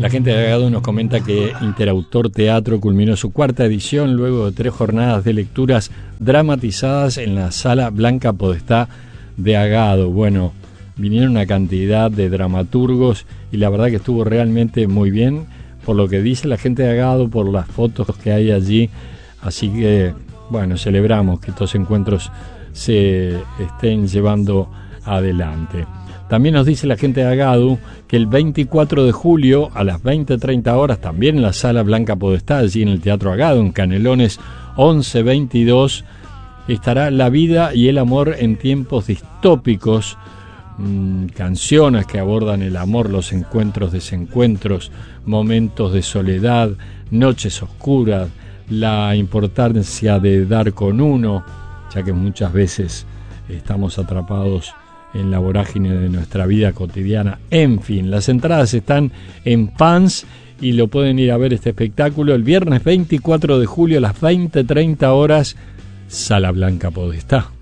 La gente de Agado nos comenta que Interautor Teatro culminó su cuarta edición luego de 3 jornadas de lecturas dramatizadas en la Sala Blanca Podestá de Agado. Bueno, vinieron una cantidad de dramaturgos y la verdad que estuvo realmente muy bien, por lo que dice la gente de Agado, por las fotos que hay allí. Así que, bueno, celebramos que estos encuentros se estén llevando adelante. También nos dice la gente de Agado que el 24 de julio a las 20:30 horas, también en la Sala Blanca Podestá, allí en el Teatro Agado, en Canelones 1122, estará La vida y el amor en tiempos distópicos, canciones que abordan el amor, los encuentros, desencuentros, momentos de soledad, noches oscuras, la importancia de dar con uno, ya que muchas veces estamos atrapados en la vorágine de nuestra vida cotidiana. En fin, las entradas están en Pans y lo pueden ir a ver este espectáculo el viernes 24 de julio a las 20:30 horas, Sala Blanca Podestá.